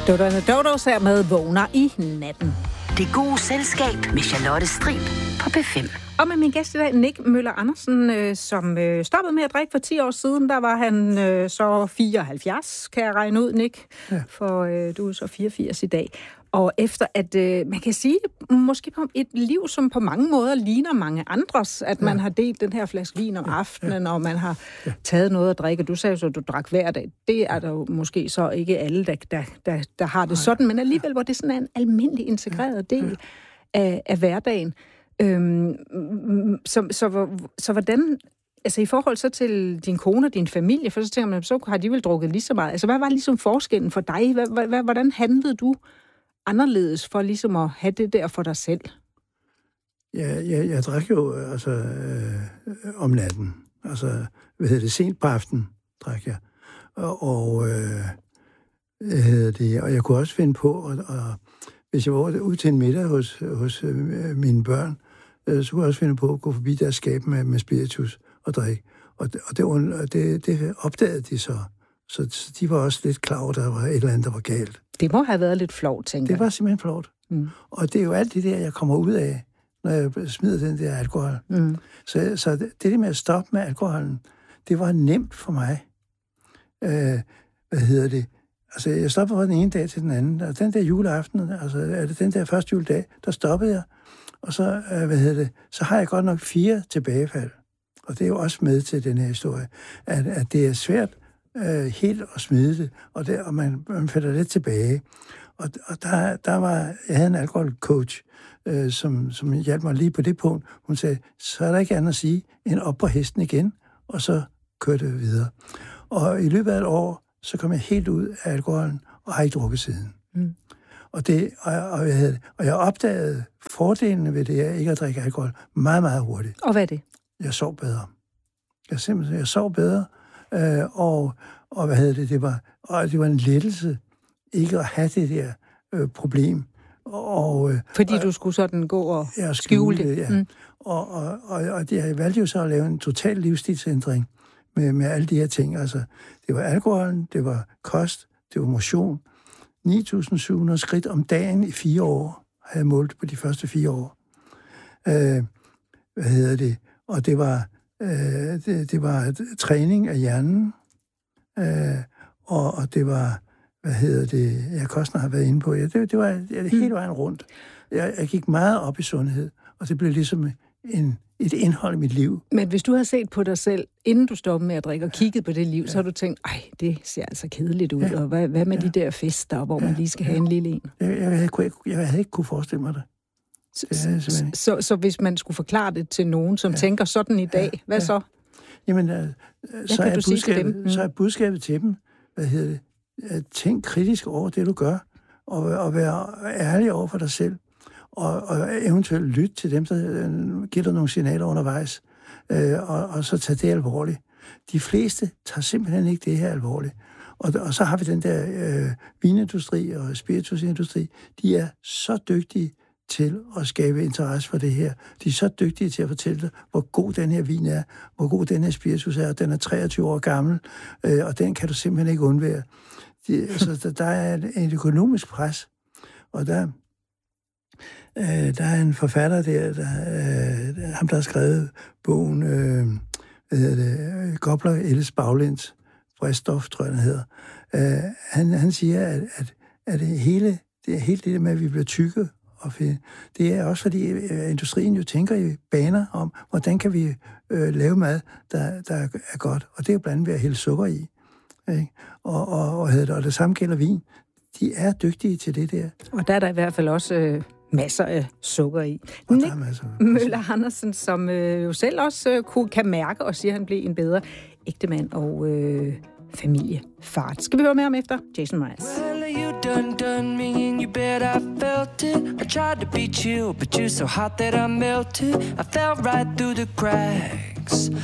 Doderne Dodos her med Vågner i natten. Det gode selskab med Charlotte Strib på P5. Og med min gæst i dag, Nick Møller Andersen, som stoppede med at drikke for 10 år siden. Der var han så 74, kan jeg regne ud, Nick. Ja. For du er så 84 i dag. Og efter at, man kan sige, måske på et liv, som på mange måder ligner mange andres, at man har delt den her flaske vin om aftenen, og man har taget noget at drikke. Du sagde så, at du drak hver dag. Det er der jo måske så ikke alle, der har det sådan, men alligevel var det sådan en almindelig integreret del af hverdagen. Så hvordan, altså i forhold så til din kone og din familie, for så tænker man, så har de vel drukket lige så meget. Altså hvad var ligesom forskellen for dig? Hvordan handlede du anderledes for ligesom at have det der for dig selv? Ja, jeg drak jo om natten. Altså, sent på aftenen drak jeg. Og jeg kunne også finde på, og hvis jeg var ud til en middag hos mine børn, så kunne jeg også finde på at gå forbi deres skab med spiritus og drikke. Og det opdagede de så. Så de var også lidt klar over, at der var et eller andet, der var galt. Det må have været lidt flovt, tænker jeg. Det var simpelthen flovt. Mm. Og det er jo alt det der, jeg kommer ud af, når jeg smider den der alkohol. Mm. Så det med at stoppe med alkoholen, det var nemt for mig. Altså, jeg stoppede fra den ene dag til den anden. Og den der juleaften, den der første juledag, der stoppede jeg. Og så, så har jeg godt nok 4 tilbagefald. Og det er jo også med til den her historie, at det er svært helt at smide det, og man falder lidt tilbage. Og jeg havde en alkoholcoach, som hjalp mig lige på det punkt. Hun sagde, så er der ikke andet at sige, end op på hesten igen, og så kørte det videre. Og i løbet af et år, så kom jeg helt ud af alkoholen, og har ikke drukket siden. Mm. Og jeg opdagede fordelene ved det, at ikke at drikke alkohol, meget, meget hurtigt. Og hvad er det? Jeg sov bedre. Jeg sov bedre, og det var en lettelse ikke at have det der problem. Fordi du skulle sådan gå og skjule det? Ja. Mm. Og jeg valgte jo så at lave en total livsstilsændring med alle de her ting. Altså, det var alkoholen, det var kost, det var motion. 9.700 skridt om dagen i 4 år, havde jeg målt på de første 4 år. Og det var træning af hjernen, og det var, kosten har været inde på. Ja, det var hele vejen rundt. Jeg gik meget op i sundhed, og det blev ligesom et indhold i mit liv. Men hvis du har set på dig selv, inden du stoppede med at drikke og kigget på det liv, så har du tænkt, det ser altså kedeligt ud, og hvad med de der fester, hvor man lige skal have en lille en? Jeg havde ikke kunne forestille mig det. Så hvis man skulle forklare det til nogen, som tænker sådan i dag, hvad så? Jamen, så er budskabet til dem, tænk kritisk over det, du gør, og være ærlig over for dig selv, og eventuelt lytte til dem, der giver dig nogle signaler undervejs, og så tage det alvorligt. De fleste tager simpelthen ikke det her alvorligt. Og så har vi den der vinindustri og spiritusindustri, de er så dygtige til at skabe interesse for det her. De er så dygtige til at fortælle dig, hvor god den her vin er, hvor god den her spiritus er, og den er 23 år gammel, og den kan du simpelthen ikke undvære. Så der er et økonomisk pres, og der er en forfatter ham der har skrevet bogen, Gobler Elles Baglæns, Bræstof, tror jeg, den hedder. Han siger, at det hele det med, at vi bliver tykke, det er også fordi industrien jo tænker i baner om, hvordan kan vi lave mad, der er godt. Og det er jo blandt andet ved at hælde sukker i. Ikke? Og det samme gælder vin. De er dygtige til det der. Og der er der i hvert fald også masser af sukker i. Nick Møller Andersen, som jo selv også kan mærke og siger, at han blev en bedre ægtemand og familiefar. Skal vi høre mere om efter Jason Mraz? Done me and you bet I felt it. I tried to be chill, but you're so hot that I melted. I fell right through the cracks.